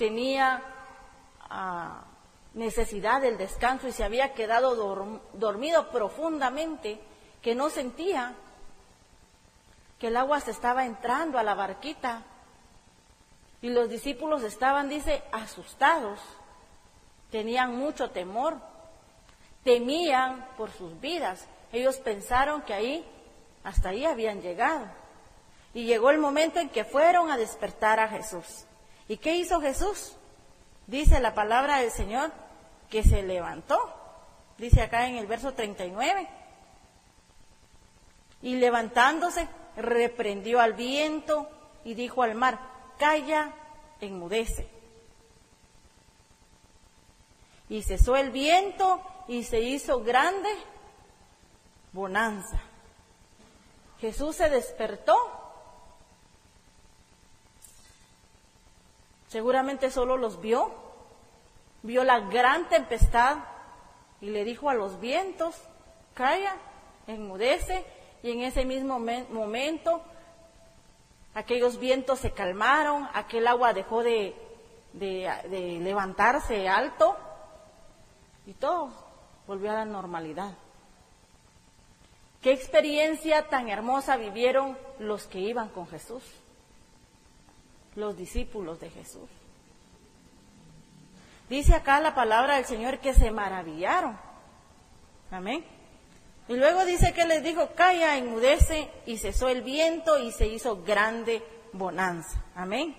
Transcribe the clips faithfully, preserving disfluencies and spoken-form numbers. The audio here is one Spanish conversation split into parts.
tenía uh, necesidad del descanso y se había quedado dorm- dormido profundamente, que no sentía que el agua se estaba entrando a la barquita. Y los discípulos estaban, dice, asustados, tenían mucho temor, temían por sus vidas. Ellos pensaron que ahí, hasta ahí habían llegado. Y llegó el momento en que fueron a despertar a Jesús. ¿Y qué hizo Jesús? Dice la palabra del Señor que se levantó. Dice acá en el verso treinta y nueve. Y levantándose, reprendió al viento y dijo al mar: calla, enmudece. Y cesó el viento y se hizo grande bonanza. Jesús se despertó. Seguramente solo los vio, vio la gran tempestad y le dijo a los vientos: calla, enmudece. Y en ese mismo momento aquellos vientos se calmaron, aquel agua dejó de, de, de levantarse alto y todo volvió a la normalidad. ¿Qué experiencia tan hermosa vivieron los que iban con Jesús? Los discípulos de Jesús. Dice acá la palabra del Señor que se maravillaron. Amén. Y luego dice que les dijo: calla, enmudece, y cesó el viento y se hizo grande bonanza. Amén.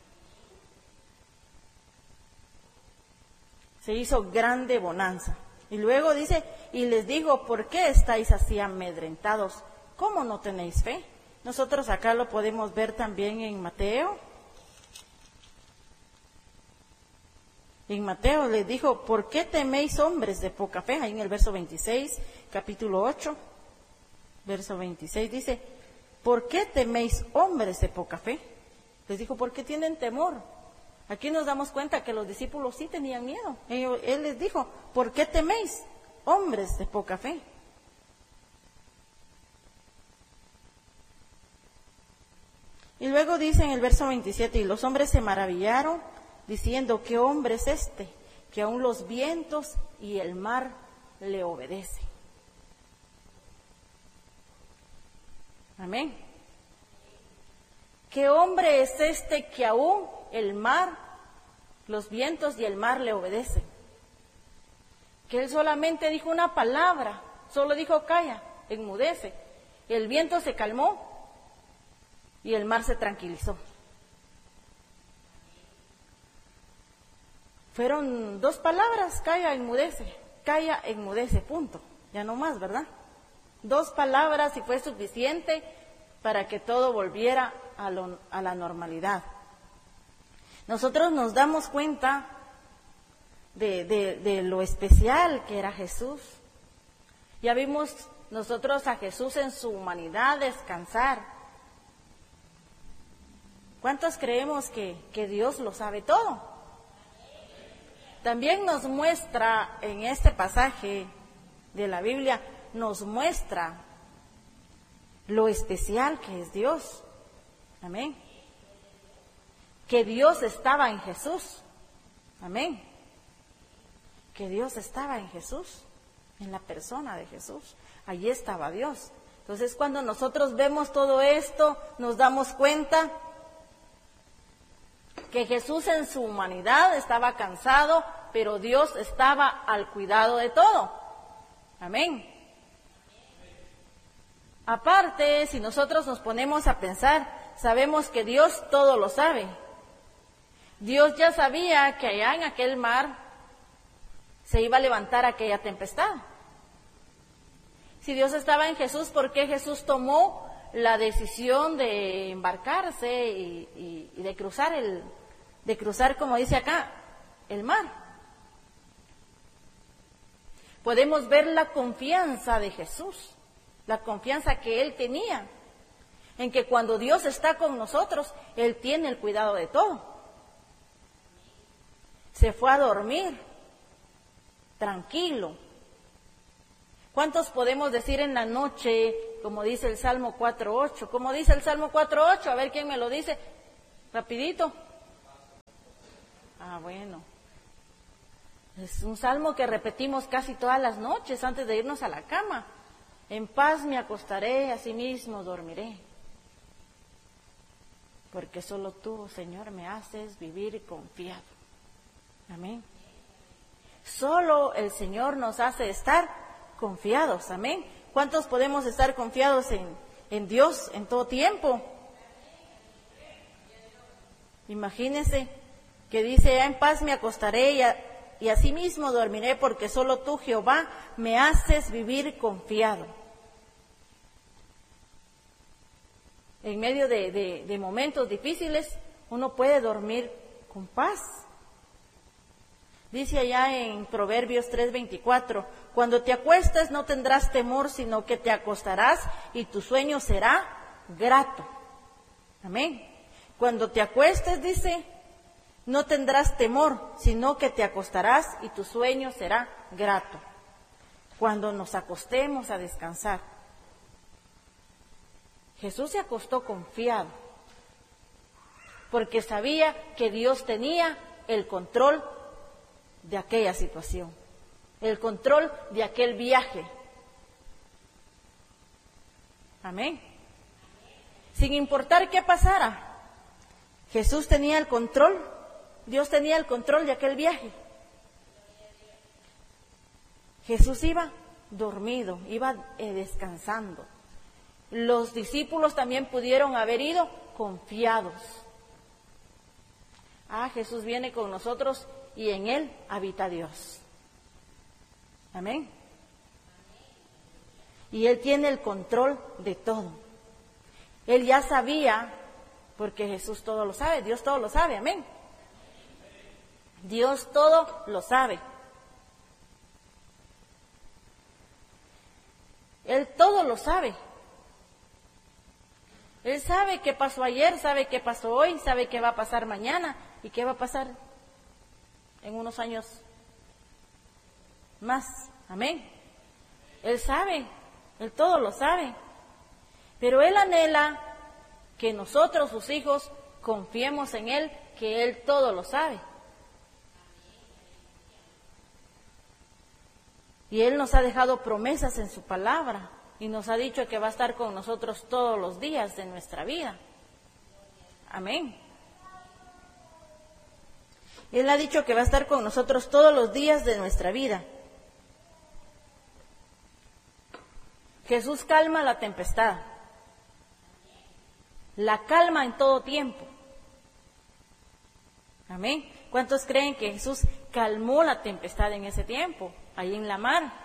Se hizo grande bonanza. Y luego dice: y les digo, ¿por qué estáis así amedrentados? ¿Cómo no tenéis fe? Nosotros acá lo podemos ver también en Mateo. En Mateo les dijo: ¿por qué teméis, hombres de poca fe? Ahí en el verso veintiséis, capítulo ocho, verso veintiséis dice: ¿por qué teméis, hombres de poca fe? Les dijo: ¿por qué tienen temor? Aquí nos damos cuenta que los discípulos sí tenían miedo. Él, él les dijo: ¿por qué teméis, hombres de poca fe? Y luego dice en el verso veintisiete: y los hombres se maravillaron, diciendo: ¿qué hombre es este, que aun los vientos y el mar le obedecen? Amén. ¿Qué hombre es este que aún el mar, los vientos y el mar le obedecen? Que él solamente dijo una palabra, solo dijo: calla, enmudece. El viento se calmó y el mar se tranquilizó. Fueron dos palabras: calla, enmudece, calla, enmudece, punto. Ya no más, ¿verdad? Dos palabras y fue suficiente para que todo volviera a, lo, a la normalidad. Nosotros nos damos cuenta de, de, de lo especial que era Jesús. Ya vimos nosotros a Jesús en su humanidad descansar. ¿Cuántos creemos que, que Dios lo sabe todo? También nos muestra en este pasaje de la Biblia, nos muestra lo especial que es Dios. Amén. Que Dios estaba en Jesús. Amén. Que Dios estaba en Jesús, en la persona de Jesús. Allí estaba Dios. Entonces, cuando nosotros vemos todo esto, nos damos cuenta que Jesús en su humanidad estaba cansado, pero Dios estaba al cuidado de todo. Amén. Aparte, si nosotros nos ponemos a pensar, sabemos que Dios todo lo sabe. Dios ya sabía que allá en aquel mar se iba a levantar aquella tempestad. Si Dios estaba en Jesús, ¿por qué Jesús tomó la decisión de embarcarse y, y, y de cruzar el, de cruzar, como dice acá, el mar? Podemos ver la confianza de Jesús, la confianza que Él tenía, en que cuando Dios está con nosotros, Él tiene el cuidado de todo. Se fue a dormir, tranquilo. ¿Cuántos podemos decir en la noche, como dice el Salmo cuatro ocho? ¿Cómo dice el Salmo cuatro ocho? A ver quién me lo dice, rapidito. Ah, bueno. Es un salmo que repetimos casi todas las noches antes de irnos a la cama. En paz me acostaré, asimismo dormiré. Porque solo tú, Señor, me haces vivir confiado. Amén. Solo el Señor nos hace estar confiados. Amén. ¿Cuántos podemos estar confiados en, en Dios en todo tiempo? Imagínense que dice, ya en paz me acostaré y, a, y asimismo dormiré, porque solo tú, Jehová, me haces vivir confiado. En medio de, de, de momentos difíciles, uno puede dormir con paz. Dice allá en Proverbios tres veinticuatro, cuando te acuestes no tendrás temor, sino que te acostarás y tu sueño será grato. Amén. Cuando te acuestes, dice, no tendrás temor, sino que te acostarás y tu sueño será grato. Cuando nos acostemos a descansar. Jesús se acostó confiado, porque sabía que Dios tenía el control de aquella situación, el control de aquel viaje. Amén. Sin importar qué pasara, Jesús tenía el control, Dios tenía el control de aquel viaje. Jesús iba dormido, iba eh, descansando. Los discípulos también pudieron haber ido confiados. Ah, Jesús viene con nosotros y en Él habita Dios. Amén. Y Él tiene el control de todo. Él ya sabía, porque Jesús todo lo sabe, Dios todo lo sabe, amén. Dios todo lo sabe. Él todo lo sabe. Él sabe qué pasó ayer, sabe qué pasó hoy, sabe qué va a pasar mañana y qué va a pasar en unos años más. Amén. Él sabe, Él todo lo sabe. Pero Él anhela que nosotros, sus hijos, confiemos en Él, que Él todo lo sabe. Y Él nos ha dejado promesas en su palabra y nos ha dicho que va a estar con nosotros todos los días de nuestra vida. Amén. Él ha dicho que va a estar con nosotros todos los días de nuestra vida. Jesús calma la tempestad. La calma en todo tiempo. Amén. ¿Cuántos creen que Jesús calmó la tempestad en ese tiempo, ahí en la mar?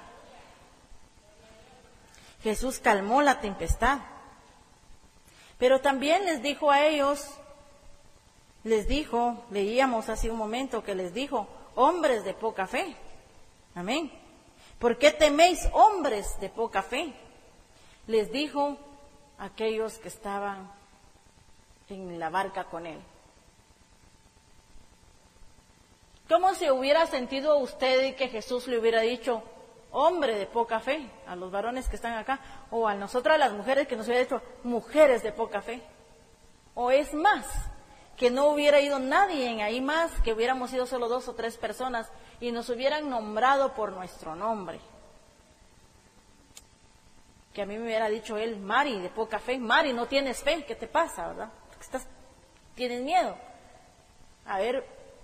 Jesús calmó la tempestad. Pero también les dijo a ellos, les dijo, leíamos hace un momento que les dijo, hombres de poca fe. Amén. ¿Por qué teméis, hombres de poca fe? Les dijo a aquellos que estaban en la barca con Él. ¿Cómo se hubiera sentido usted que Jesús le hubiera dicho, hombre de poca fe, a los varones que están acá, o a nosotras las mujeres que nos hubiera dicho, mujeres de poca fe? O es más, que no hubiera ido nadie en ahí más, que hubiéramos sido solo dos o tres personas y nos hubieran nombrado por nuestro nombre. Que a mí me hubiera dicho él, Mari, de poca fe, Mari, no tienes fe, ¿qué te pasa, verdad? Porque estás, tienes miedo. A ver,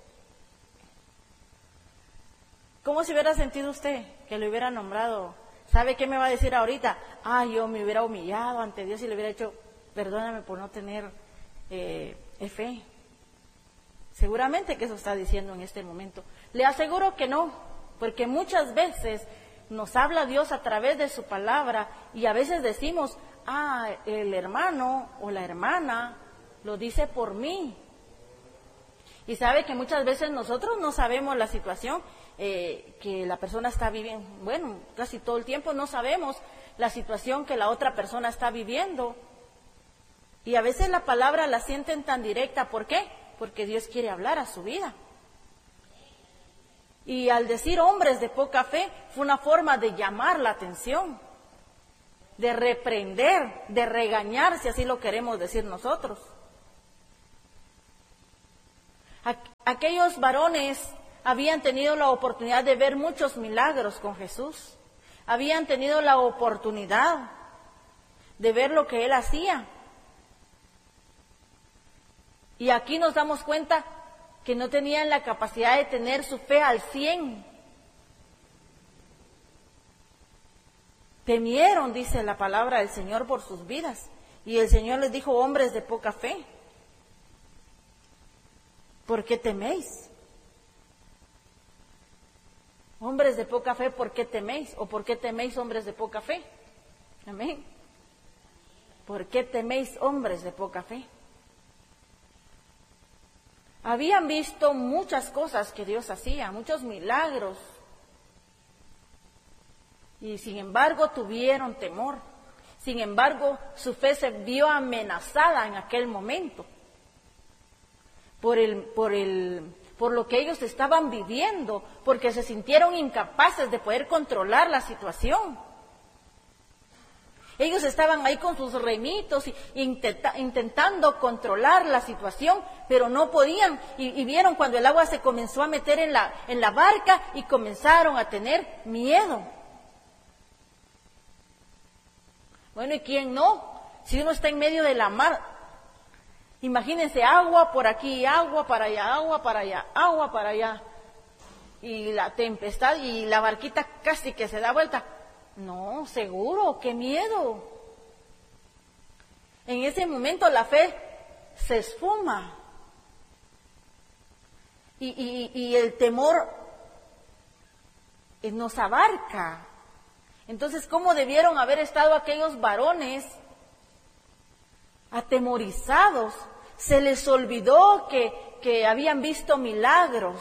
¿cómo se hubiera sentido usted que le hubiera nombrado? ¿Sabe qué me va a decir ahorita? Ah, yo me hubiera humillado ante Dios y le hubiera dicho, perdóname por no tener eh, fe. Seguramente que eso está diciendo en este momento. Le aseguro que no, porque muchas veces nos habla Dios a través de su palabra y a veces decimos, ah, el hermano o la hermana lo dice por mí. Y sabe que muchas veces nosotros no sabemos la situación eh, que la persona está viviendo. Bueno, casi todo el tiempo no sabemos la situación que la otra persona está viviendo. Y a veces la palabra la sienten tan directa. ¿Por qué? Porque Dios quiere hablar a su vida. Y al decir hombres de poca fe, fue una forma de llamar la atención, de reprender, de regañar, si así lo queremos decir nosotros. aquellos varones habían tenido la oportunidad de ver muchos milagros con Jesús. Habían tenido la oportunidad de ver lo que Él hacía. Y aquí nos damos cuenta que no tenían la capacidad de tener su fe al cien. Temieron, dice la palabra del Señor, por sus vidas. Y el Señor les dijo, hombres de poca fe, ¿por qué teméis? Hombres de poca fe, ¿por qué teméis? ¿O por qué teméis, hombres de poca fe? Amén. ¿Por qué teméis, hombres de poca fe? Habían visto muchas cosas que Dios hacía, muchos milagros. Y sin embargo tuvieron temor. Sin embargo, su fe se vio amenazada en aquel momento. Por el, por el, por lo que ellos estaban viviendo, porque se sintieron incapaces de poder controlar la situación. Ellos estaban ahí con sus remitos y intenta, intentando controlar la situación, pero no podían. Y, y vieron cuando el agua se comenzó a meter en la, en la barca y comenzaron a tener miedo. Bueno, ¿y quién no? Si uno está en medio de la mar, imagínense agua por aquí, agua para allá, agua para allá, agua para allá. Y la tempestad y la barquita casi que se da vuelta. No, seguro, qué miedo. En ese momento la fe se esfuma. Y, y, y el temor nos abarca. Entonces, ¿cómo debieron haber estado aquellos varones atemorizados? Se les olvidó que, que habían visto milagros.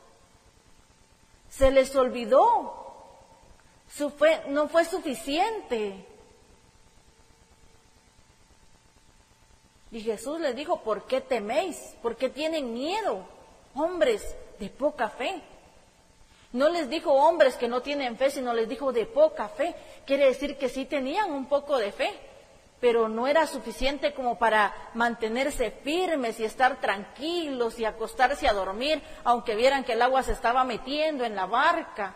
Se les olvidó. Su fe no fue suficiente. Y Jesús les dijo, ¿por qué teméis? ¿Por qué tienen miedo? Hombres de poca fe. No les dijo hombres que no tienen fe, sino les dijo de poca fe. Quiere decir que sí tenían un poco de fe, pero no era suficiente como para mantenerse firmes y estar tranquilos y acostarse a dormir, aunque vieran que el agua se estaba metiendo en la barca.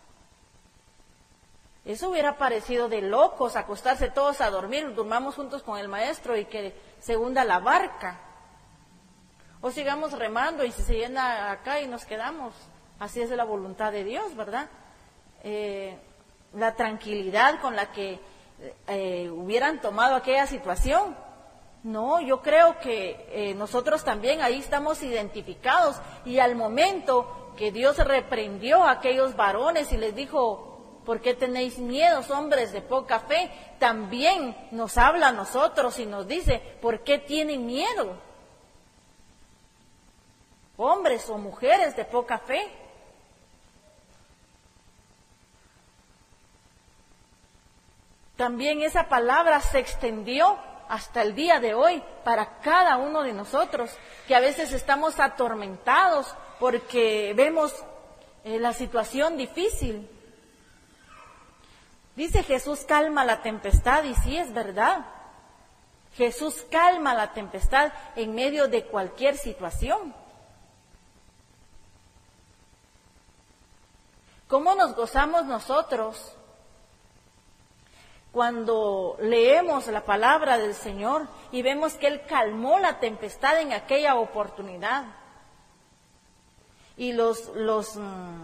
Eso hubiera parecido de locos, acostarse todos a dormir, durmamos juntos con el maestro y que se hunda la barca. O sigamos remando y si se llena acá y nos quedamos. Así es la voluntad de Dios, ¿verdad? Eh, la tranquilidad con la que eh, hubieran tomado aquella situación. No, yo creo que eh, nosotros también ahí estamos identificados. Y al momento que Dios reprendió a aquellos varones y les dijo, ¿por qué tenéis miedos, hombres de poca fe? También nos habla a nosotros y nos dice, ¿por qué tienen miedo? Hombres o mujeres de poca fe. También esa palabra se extendió hasta el día de hoy para cada uno de nosotros, que a veces estamos atormentados porque vemos eh, la situación difícil. Dice Jesús calma la tempestad, y sí es verdad. Jesús calma la tempestad en medio de cualquier situación. ¿Cómo nos gozamos nosotros cuando leemos la palabra del Señor y vemos que Él calmó la tempestad en aquella oportunidad? Y los los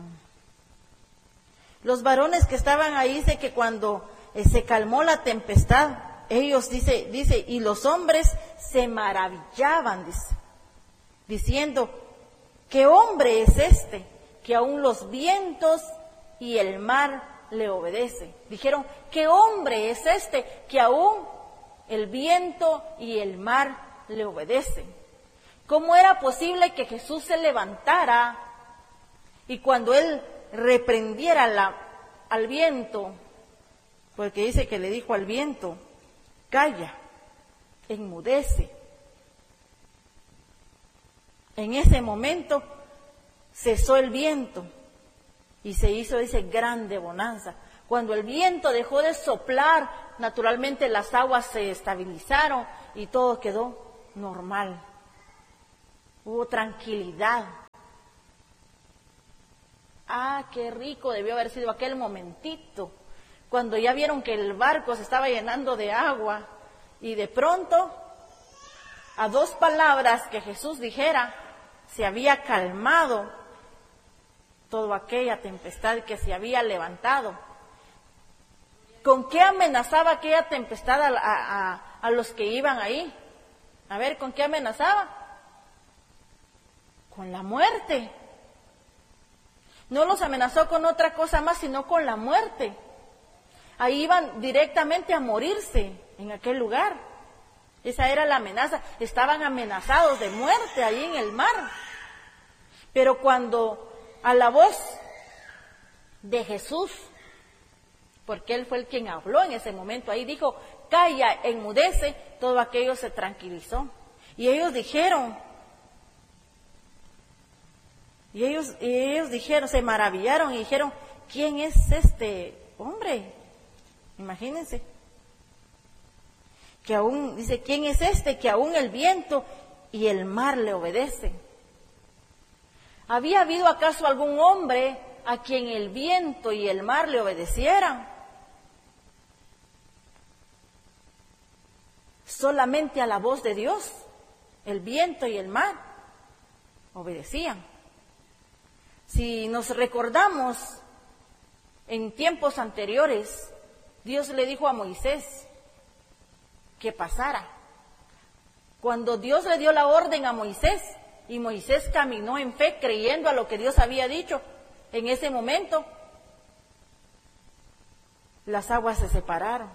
los varones que estaban ahí, dice que cuando eh, se calmó la tempestad, ellos dice dice y los hombres se maravillaban, dice, diciendo, ¿qué hombre es este que aún los vientos y el mar le obedece? Dijeron, ¿qué hombre es este que aún el viento y el mar le obedecen? ¿Cómo era posible que Jesús se levantara y cuando Él reprendiera la, al viento, porque dice que le dijo al viento, calla, enmudece? En ese momento cesó el viento y se hizo, dice, grande bonanza. Cuando el viento dejó de soplar, naturalmente las aguas se estabilizaron y todo quedó normal. Hubo tranquilidad. Ah, qué rico debió haber sido aquel momentito, cuando ya vieron que el barco se estaba llenando de agua y de pronto, a dos palabras que Jesús dijera, se había calmado toda aquella tempestad que se había levantado. ¿Con qué amenazaba aquella tempestad a, a, a los que iban ahí? A ver, ¿con qué amenazaba? Con la muerte. No los amenazó con otra cosa más, sino con la muerte. Ahí iban directamente a morirse en aquel lugar. Esa era la amenaza. Estaban amenazados de muerte ahí en el mar. Pero cuando a la voz de Jesús, porque Él fue el quien habló en ese momento, ahí dijo, calla, enmudece, todo aquello se tranquilizó. Y ellos dijeron, y ellos, y ellos dijeron, se maravillaron y dijeron, ¿quién es este hombre? Imagínense. Que aún, dice, ¿quién es este? Que aún el viento y el mar le obedecen. ¿Había habido acaso algún hombre a quien el viento y el mar le obedecieran? Solamente a la voz de Dios, el viento y el mar obedecían. Si nos recordamos, en tiempos anteriores, Dios le dijo a Moisés que pasara. Cuando Dios le dio la orden a Moisés, y Moisés caminó en fe creyendo a lo que Dios había dicho, en ese momento, las aguas se separaron.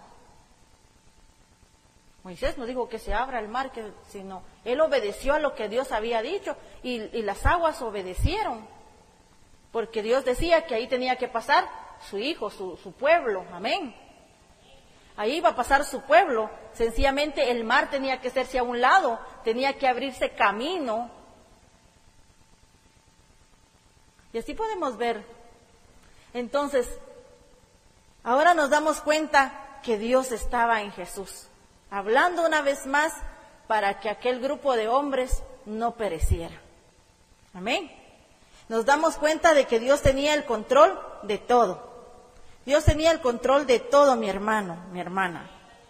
Moisés no dijo que se abra el mar, que, sino él obedeció a lo que Dios había dicho, y, y las aguas obedecieron. Porque Dios decía que ahí tenía que pasar su hijo, su, su pueblo, amén. Ahí iba a pasar su pueblo, sencillamente el mar tenía que hacerse a un lado, tenía que abrirse camino. Y así podemos ver. Entonces, ahora nos damos cuenta que Dios estaba en Jesús, hablando una vez más para que aquel grupo de hombres no pereciera. Amén. Nos damos cuenta de que Dios tenía el control de todo. Dios tenía el control de todo, mi hermano, mi hermana.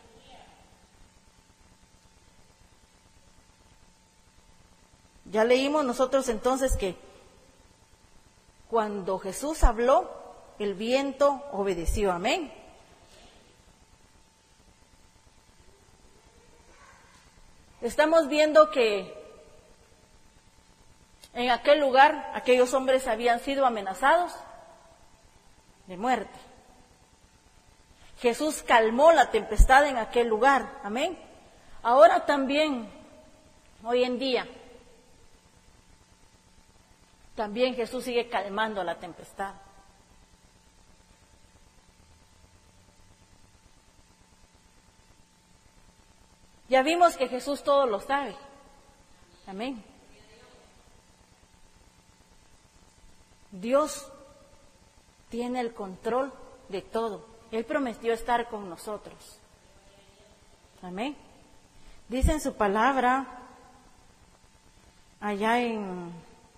Ya leímos nosotros entonces que cuando Jesús habló, el viento obedeció. Amén. Estamos viendo que en aquel lugar, aquellos hombres habían sido amenazados de muerte. Jesús calmó la tempestad en aquel lugar. Amén. Ahora también, hoy en día, también Jesús sigue calmando la tempestad. Ya vimos que Jesús todo lo sabe. Amén. Dios tiene el control de todo. Él prometió estar con nosotros. Amén. Dice en su palabra, allá en,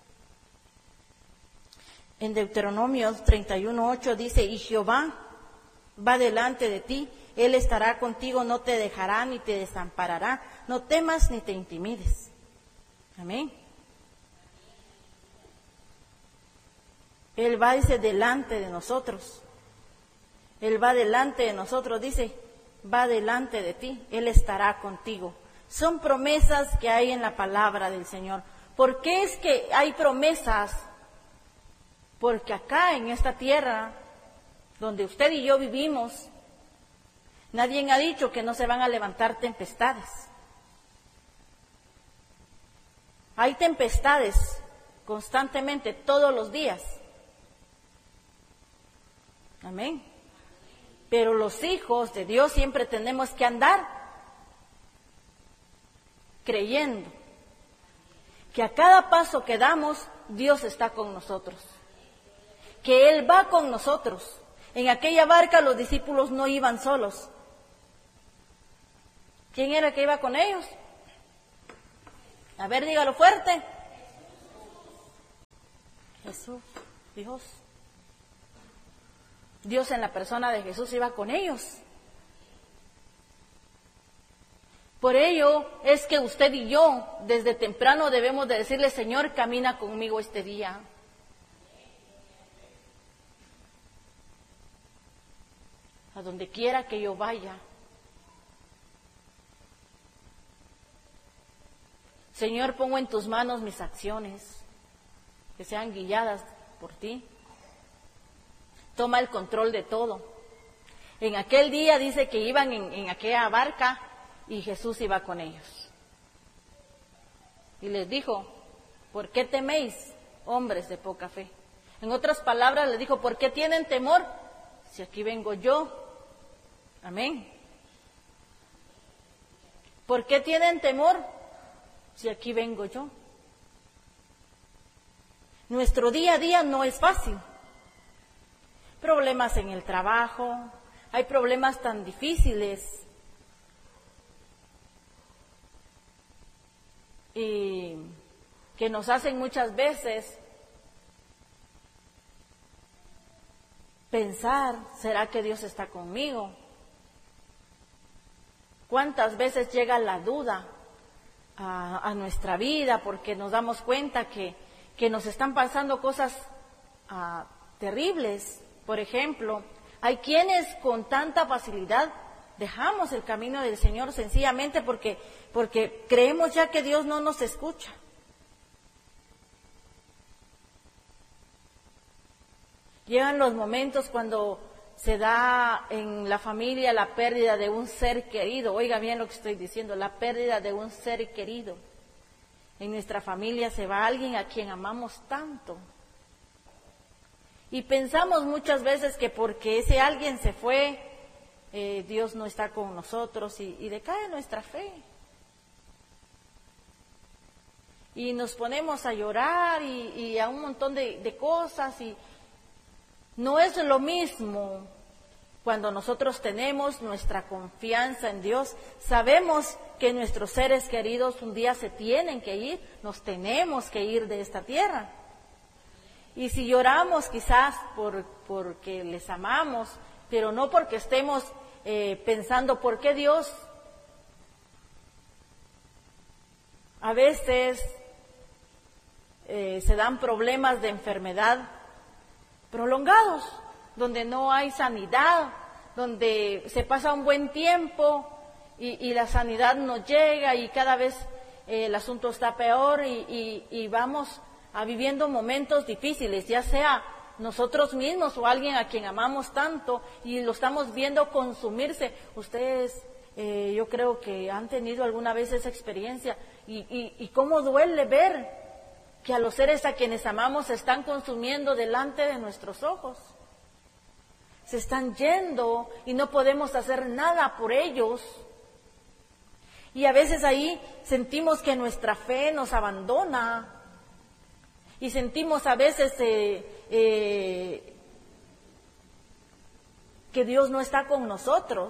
en Deuteronomio treinta y uno, ocho, dice, y Jehová va delante de ti, Él estará contigo, no te dejará ni te desamparará, no temas ni te intimides. Amén. Él va, dice, delante de nosotros. Él va delante de nosotros, dice, va delante de ti, Él estará contigo. Son promesas que hay en la palabra del Señor. ¿Por qué es que hay promesas? Porque acá en esta tierra, donde usted y yo vivimos, nadie ha dicho que no se van a levantar tempestades. Hay tempestades constantemente, todos los días. Amén. Pero los hijos de Dios siempre tenemos que andar creyendo que a cada paso que damos, Dios está con nosotros. Que Él va con nosotros. En aquella barca los discípulos no iban solos. ¿Quién era el que iba con ellos? A ver, dígalo fuerte. Jesús, Dios. Dios en la persona de Jesús iba con ellos. Por ello es que usted y yo desde temprano debemos de decirle: Señor, camina conmigo este día. A donde quiera que yo vaya. Señor, pongo en tus manos mis acciones, que sean guiadas por ti. Toma el control de todo. En aquel día dice que iban en, en aquella barca y Jesús iba con ellos. Y les dijo: ¿por qué teméis, hombres de poca fe? En otras palabras les dijo: ¿por qué tienen temor? Si aquí vengo yo. Amén. ¿Por qué tienen temor? Si aquí vengo yo. Nuestro día a día no es fácil. Problemas en el trabajo, hay problemas tan difíciles. Y que nos hacen muchas veces pensar: ¿será que Dios está conmigo? ¿Cuántas veces llega la duda a, a nuestra vida porque nos damos cuenta que, que nos están pasando cosas uh, terribles? Por ejemplo, hay quienes con tanta facilidad dejamos el camino del Señor sencillamente porque, porque creemos ya que Dios no nos escucha. Llegan los momentos cuando se da en la familia la pérdida de un ser querido. Oiga bien lo que estoy diciendo, la pérdida de un ser querido. En nuestra familia se va alguien a quien amamos tanto. Y pensamos muchas veces que porque ese alguien se fue, eh, Dios no está con nosotros y, y decae nuestra fe. Y nos ponemos a llorar y, y a un montón de, de cosas y no es lo mismo cuando nosotros tenemos nuestra confianza en Dios. Sabemos que nuestros seres queridos un día se tienen que ir, nos tenemos que ir de esta tierra. Y si lloramos quizás por, porque les amamos, pero no porque estemos eh, pensando por qué Dios. A veces eh, se dan problemas de enfermedad prolongados, donde no hay sanidad, donde se pasa un buen tiempo y, y la sanidad no llega y cada vez eh, el asunto está peor y, y, y vamos a viviendo momentos difíciles, ya sea nosotros mismos o alguien a quien amamos tanto y lo estamos viendo consumirse. Ustedes, eh, yo creo que han tenido alguna vez esa experiencia y, y, y cómo duele ver que a los seres a quienes amamos se están consumiendo delante de nuestros ojos. Se están yendo y no podemos hacer nada por ellos. Y a veces ahí sentimos que nuestra fe nos abandona. Y sentimos a veces eh, eh, que Dios no está con nosotros.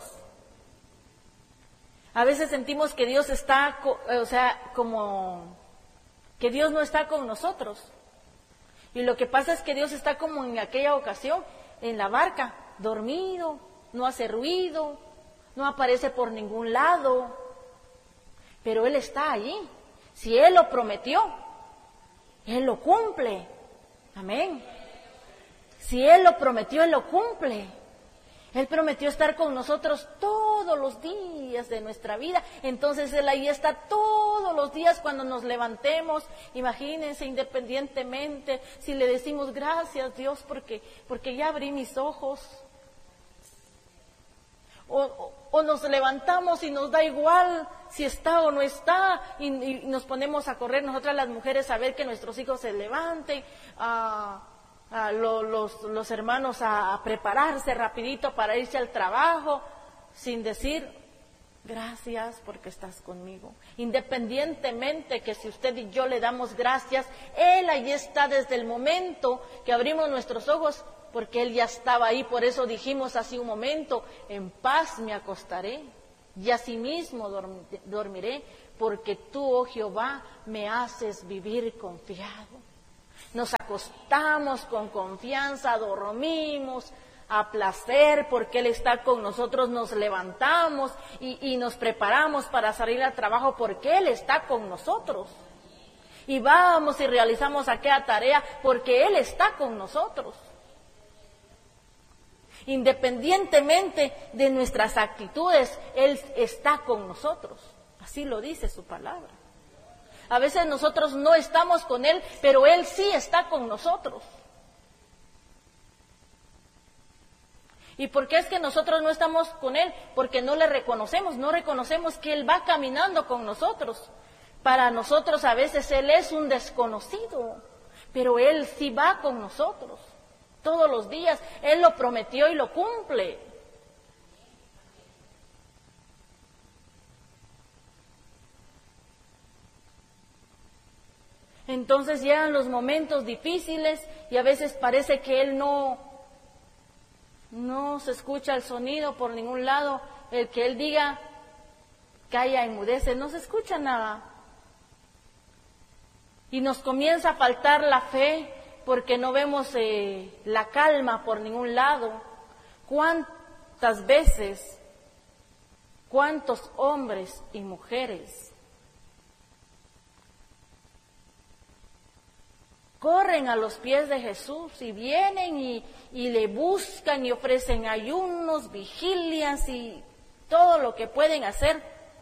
A veces sentimos que Dios está, o sea, como que Dios no está con nosotros. Y lo que pasa es que Dios está como en aquella ocasión, en la barca, dormido, no hace ruido, no aparece por ningún lado, pero Él está allí. Si Él lo prometió, Él lo cumple. Amén. Si Él lo prometió, Él lo cumple. Él prometió estar con nosotros todos los días de nuestra vida. Entonces Él ahí está todos los días cuando nos levantemos. Imagínense, independientemente, si le decimos gracias Dios porque, porque ya abrí mis ojos. O, o, o nos levantamos y nos da igual si está o no está y, y nos ponemos a correr nosotras las mujeres a ver que nuestros hijos se levanten, a, a lo, los, los hermanos a, a prepararse rapidito para irse al trabajo sin decir gracias porque estás conmigo. Independientemente que si usted y yo le damos gracias, Él ahí está desde el momento que abrimos nuestros ojos, porque Él ya estaba ahí. Por eso dijimos hace un momento, en paz me acostaré y asimismo dormiré, porque tú, oh Jehová, me haces vivir confiado. Nos acostamos con confianza, dormimos, a placer, porque Él está con nosotros, nos levantamos y, y nos preparamos para salir al trabajo porque Él está con nosotros. Y vamos y realizamos aquella tarea porque Él está con nosotros. Independientemente de nuestras actitudes, Él está con nosotros. Así lo dice su palabra. A veces nosotros no estamos con Él, pero Él sí está con nosotros. ¿Y por qué es que nosotros no estamos con Él? Porque no le reconocemos, no reconocemos que Él va caminando con nosotros. Para nosotros a veces Él es un desconocido, pero Él sí va con nosotros. Todos los días, Él lo prometió y lo cumple. Entonces llegan los momentos difíciles y a veces parece que Él no, no se escucha el sonido por ningún lado. El que Él diga, calla, enmudece, no se escucha nada. Y nos comienza a faltar la fe porque no vemos eh, la calma por ningún lado. ¿Cuántas veces, cuántos hombres y mujeres corren a los pies de Jesús y vienen y, y le buscan y ofrecen ayunos, vigilias y todo lo que pueden hacer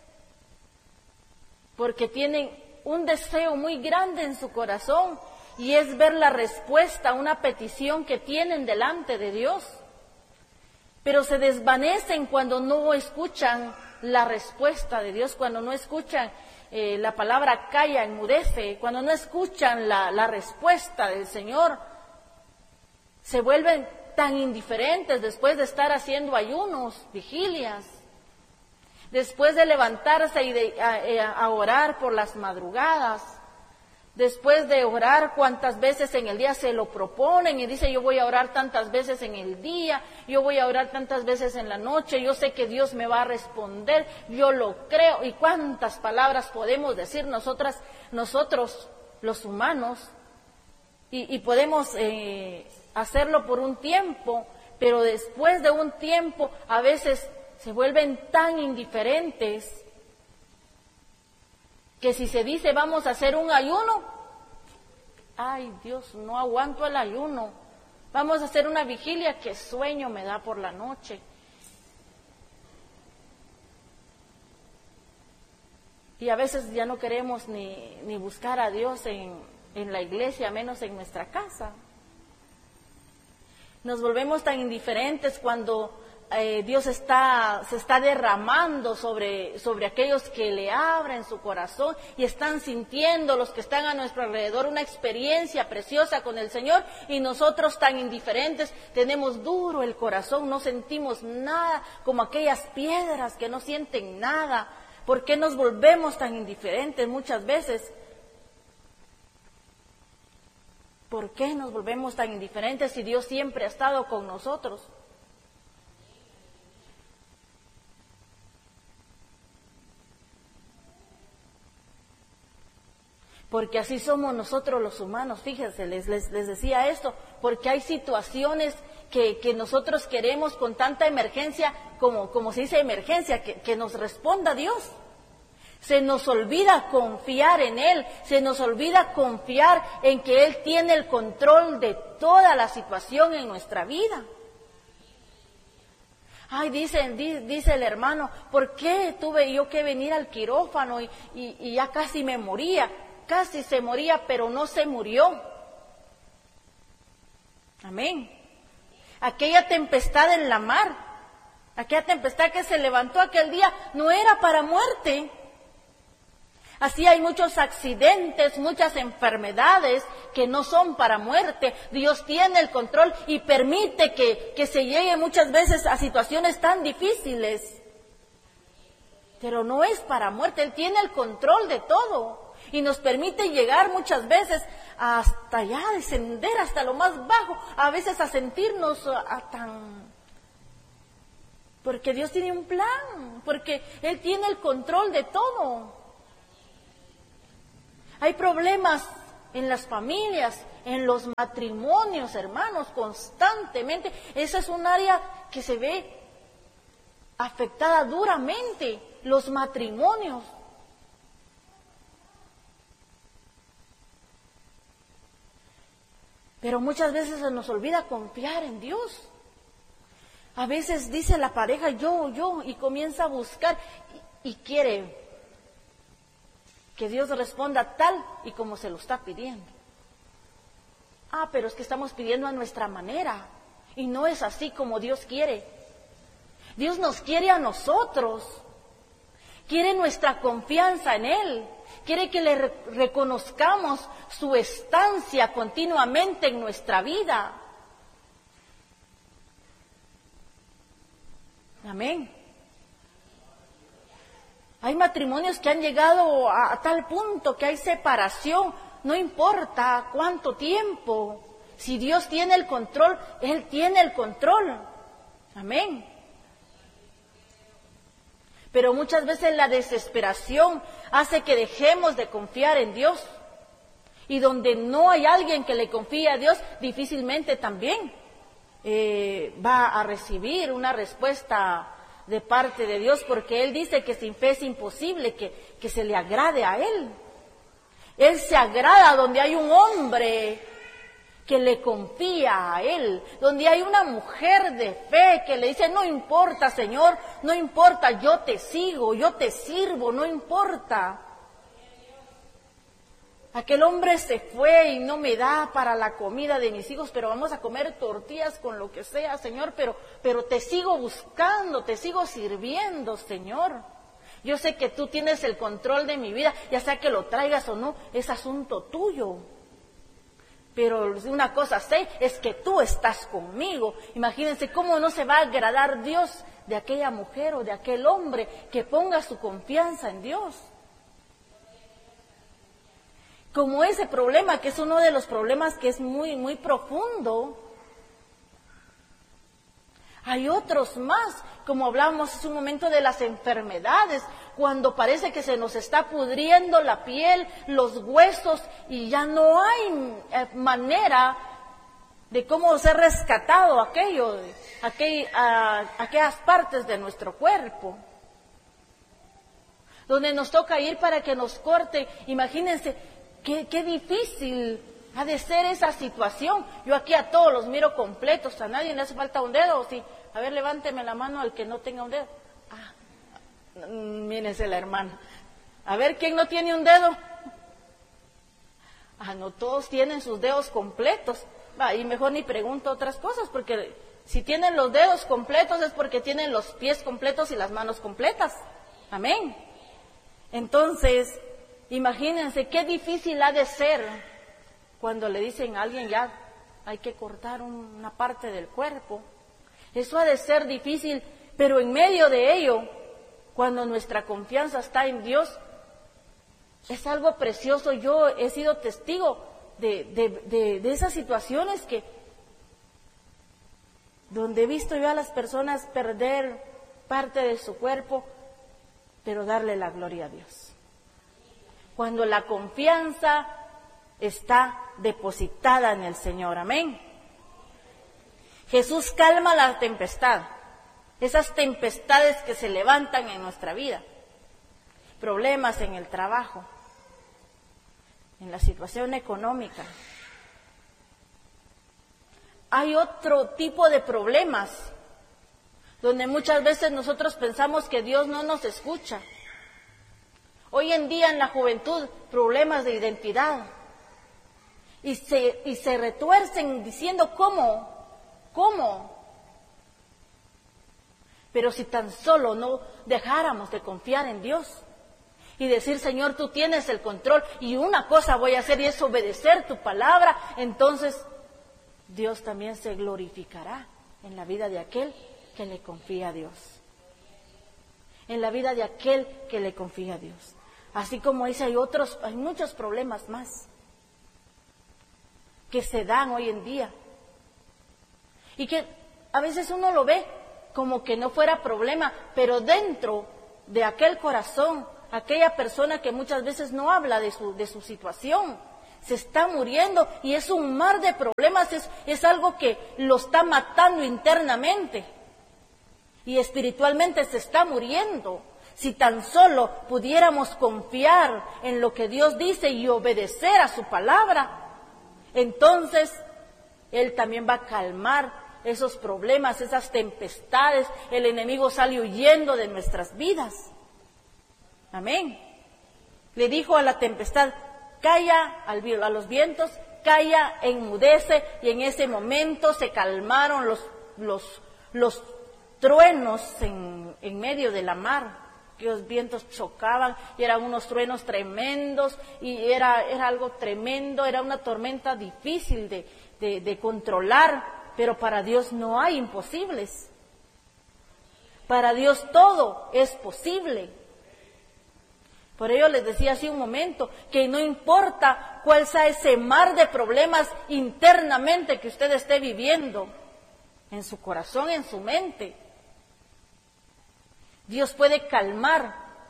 porque tienen un deseo muy grande en su corazón y es ver la respuesta a una petición que tienen delante de Dios. Pero se desvanecen cuando no escuchan la respuesta de Dios, cuando no escuchan eh, la palabra calla, enmudece, cuando no escuchan la, la respuesta del Señor. Se vuelven tan indiferentes después de estar haciendo ayunos, vigilias, después de levantarse y de, a, a orar por las madrugadas, después de orar cuantas veces en el día se lo proponen y dice yo voy a orar tantas veces en el día, yo voy a orar tantas veces en la noche, yo sé que Dios me va a responder, yo lo creo. Y cuántas palabras podemos decir nosotras, nosotros los humanos y, y podemos eh, hacerlo por un tiempo, pero después de un tiempo a veces se vuelven tan indiferentes que si se dice vamos a hacer un ayuno, ay Dios, no aguanto el ayuno, vamos a hacer una vigilia, qué sueño me da por la noche. Y a veces ya no queremos ni, ni buscar a Dios en, en la iglesia, menos en nuestra casa. Nos volvemos tan indiferentes cuando Eh, Dios está, se está derramando sobre, sobre aquellos que le abren su corazón y están sintiendo, los que están a nuestro alrededor, una experiencia preciosa con el Señor, y nosotros tan indiferentes, tenemos duro el corazón, no sentimos nada, como aquellas piedras que no sienten nada. ¿Por qué nos volvemos tan indiferentes muchas veces? ¿Por qué nos volvemos tan indiferentes si Dios siempre ha estado con nosotros? Porque así somos nosotros los humanos, fíjense, les, les, les decía esto, porque hay situaciones que, que nosotros queremos con tanta emergencia, como, como se dice emergencia, que, que nos responda Dios. Se nos olvida confiar en Él, se nos olvida confiar en que Él tiene el control de toda la situación en nuestra vida. Ay, dice, dice el hermano, ¿por qué tuve yo que venir al quirófano y, y, y ya casi me moría? Casi se moría, pero no se murió. Amén. Aquella tempestad en la mar, aquella tempestad que se levantó aquel día, no era para muerte. Así hay muchos accidentes, muchas enfermedades que no son para muerte. Dios tiene el control y permite que, que se llegue muchas veces a situaciones tan difíciles. Pero no es para muerte, Él tiene el control de todo. Y nos permite llegar muchas veces hasta allá, descender hasta lo más bajo, a veces a sentirnos a, a tan... Porque Dios tiene un plan, porque Él tiene el control de todo. Hay problemas en las familias, en los matrimonios, hermanos, constantemente. Esa es un área que se ve afectada duramente, los matrimonios. Pero muchas veces se nos olvida confiar en Dios. A veces dice la pareja yo, yo, y comienza a buscar y, y quiere que Dios responda tal y como se lo está pidiendo. Ah, pero es que estamos pidiendo a nuestra manera y no es así como Dios quiere. Dios nos quiere a nosotros, quiere nuestra confianza en Él, quiere que le re- reconozcamos su estancia continuamente en nuestra vida. Amén. Hay matrimonios que han llegado a, a tal punto que hay separación, no importa cuánto tiempo, si Dios tiene el control, Él tiene el control. Amén. Pero muchas veces la desesperación hace que dejemos de confiar en Dios. Y donde no hay alguien que le confíe a Dios, difícilmente también eh, va a recibir una respuesta de parte de Dios, porque Él dice que sin fe es imposible que, que se le agrade a Él. Él se agrada donde hay un hombre que le confía a Él, donde hay una mujer de fe que le dice, no importa, Señor, no importa, yo te sigo, yo te sirvo, no importa. Aquel hombre se fue y no me da para la comida de mis hijos, pero vamos a comer tortillas con lo que sea, Señor, pero, pero te sigo buscando, te sigo sirviendo, Señor. Yo sé que tú tienes el control de mi vida, ya sea que lo traigas o no, es asunto tuyo. Pero una cosa sé, es que tú estás conmigo. Imagínense cómo no se va a agradar Dios de aquella mujer o de aquel hombre que ponga su confianza en Dios. Como ese problema, que es uno de los problemas que es muy, muy profundo. Hay otros más, como hablábamos hace un momento de las enfermedades, cuando parece que se nos está pudriendo la piel, los huesos, y ya no hay eh, manera de cómo ser rescatado aquello, aquel, a, aquellas partes de nuestro cuerpo. Donde nos toca ir para que nos corte. Imagínense, qué, qué difícil ha de ser esa situación. Yo aquí a todos los miro completos, a nadie le hace falta un dedo, ¿o sí? A ver, levánteme la mano al que no tenga un dedo. Ah, mírense la hermana. A ver, ¿quién no tiene un dedo? Ah, no, todos tienen sus dedos completos. Va, y mejor ni pregunto otras cosas, porque si tienen los dedos completos es porque tienen los pies completos y las manos completas. Amén. Entonces, imagínense qué difícil ha de ser cuando le dicen a alguien ya hay que cortar una parte del cuerpo. Eso ha de ser difícil, pero en medio de ello, cuando nuestra confianza está en Dios, es algo precioso. Yo he sido testigo de, de, de, de esas situaciones que, donde he visto yo a las personas perder parte de su cuerpo, pero darle la gloria a Dios. Cuando la confianza está depositada en el Señor. Amén. Jesús calma la tempestad, esas tempestades que se levantan en nuestra vida, problemas en el trabajo, en la situación económica. Hay otro tipo de problemas donde muchas veces nosotros pensamos que Dios no nos escucha. Hoy en día en la juventud, problemas de identidad. Y se, y se retuercen diciendo, ¿cómo? ¿Cómo? Pero si tan solo no dejáramos de confiar en Dios y decir, Señor, tú tienes el control y una cosa voy a hacer y es obedecer tu palabra, entonces Dios también se glorificará en la vida de aquel que le confía a Dios. En la vida de aquel que le confía a Dios. Así como dice, hay otros, hay muchos problemas más que se dan hoy en día. Y que a veces uno lo ve como que no fuera problema, pero dentro de aquel corazón, aquella persona que muchas veces no habla de su, de su situación, se está muriendo y es un mar de problemas, es, es algo que lo está matando internamente y espiritualmente se está muriendo. Si tan solo pudiéramos confiar en lo que Dios dice y obedecer a su palabra, entonces Él también va a calmar esos problemas, esas tempestades. El enemigo sale huyendo de nuestras vidas. Amén. Le dijo a la tempestad, calla, a los vientos, calla, enmudece, y en ese momento se calmaron los, los, los truenos en, en medio de la mar. Que los vientos chocaban y eran unos truenos tremendos y era, era algo tremendo, era una tormenta difícil de, de, de controlar, pero para Dios no hay imposibles. Para Dios todo es posible. Por ello les decía hace un momento que no importa cuál sea ese mar de problemas internamente que usted esté viviendo, en su corazón, en su mente, Dios puede calmar.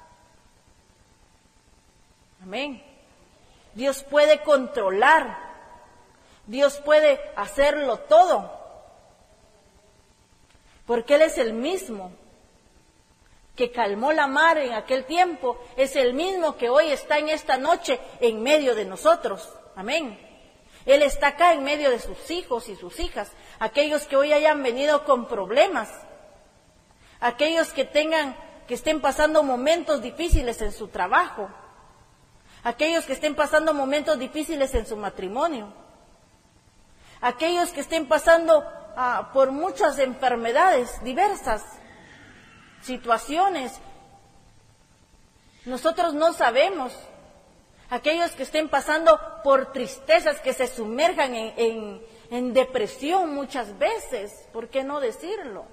Amén. Dios puede controlar. Dios puede hacerlo todo. Porque Él es el mismo que calmó la mar en aquel tiempo, es el mismo que hoy está en esta noche en medio de nosotros. Amén. Él está acá en medio de sus hijos y sus hijas, aquellos que hoy hayan venido con problemas, aquellos que tengan, que estén pasando momentos difíciles en su trabajo, aquellos que estén pasando momentos difíciles en su matrimonio, aquellos que estén pasando ah, por muchas enfermedades diversas, situaciones, nosotros no sabemos, aquellos que estén pasando por tristezas, que se sumerjan en, en, en depresión muchas veces, ¿por qué no decirlo?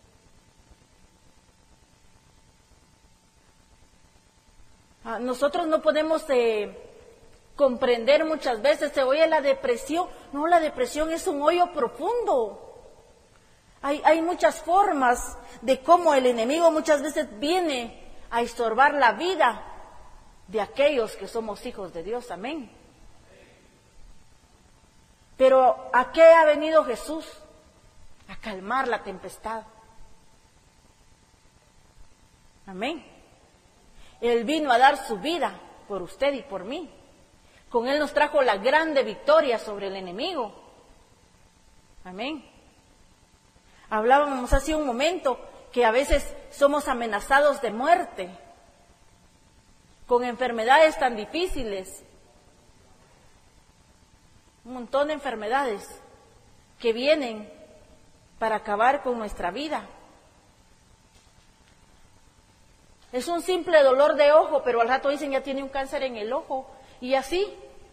Ah, nosotros no podemos eh, comprender muchas veces, se oye la depresión, no, la depresión es un hoyo profundo. Hay, hay muchas formas de cómo el enemigo muchas veces viene a estorbar la vida de aquellos que somos hijos de Dios, amén. Pero ¿a qué ha venido Jesús? A calmar la tempestad. Amén. Él vino a dar su vida por usted y por mí. Con Él nos trajo la grande victoria sobre el enemigo. Amén. Hablábamos hace un momento que a veces somos amenazados de muerte, con enfermedades tan difíciles, un montón de enfermedades que vienen para acabar con nuestra vida. Es un simple dolor de ojo, pero al rato dicen ya tiene un cáncer en el ojo, y así.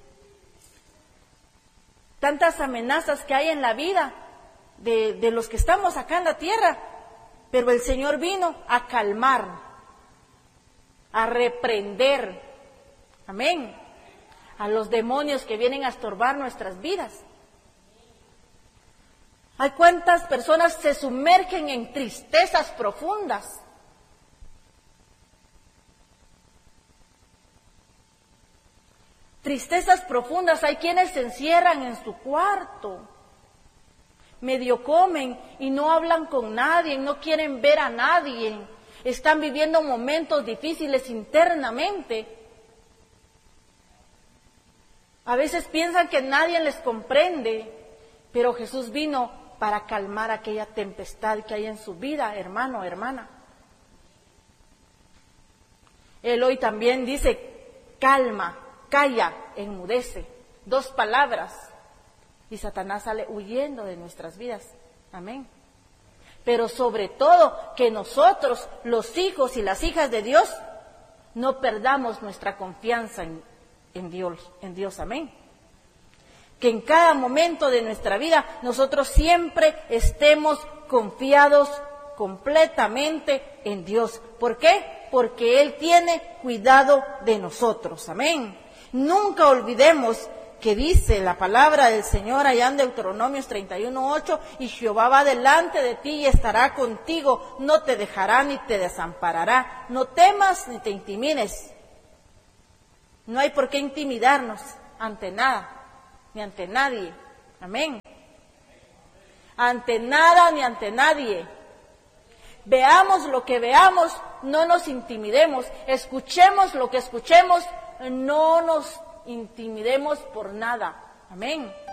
Tantas amenazas que hay en la vida de, de los que estamos acá en la tierra, pero el Señor vino a calmar, a reprender, amén, a los demonios que vienen a estorbar nuestras vidas. Hay cuántas personas se sumergen en tristezas profundas. Tristezas profundas, hay quienes se encierran en su cuarto, medio comen y no hablan con nadie, no quieren ver a nadie, están viviendo momentos difíciles internamente. A veces piensan que nadie les comprende, pero Jesús vino para calmar aquella tempestad que hay en su vida, hermano, hermana. Él hoy también dice, calma, calla, enmudece, dos palabras, y Satanás sale huyendo de nuestras vidas, amén. Pero sobre todo, que nosotros, los hijos y las hijas de Dios, no perdamos nuestra confianza en, en Dios, en Dios, amén. Que en cada momento de nuestra vida, nosotros siempre estemos confiados completamente en Dios. ¿Por qué? Porque Él tiene cuidado de nosotros, amén. Nunca olvidemos que dice la palabra del Señor allá en Deuteronomios treinta y uno, ocho, y Jehová va delante de ti y estará contigo, no te dejará ni te desamparará, no temas ni te intimides. No hay por qué intimidarnos, ante nada, ni ante nadie. Amén. Ante nada ni ante nadie. Veamos lo que veamos, no nos intimidemos. Escuchemos lo que escuchemos, no nos intimidemos por nada. Amén.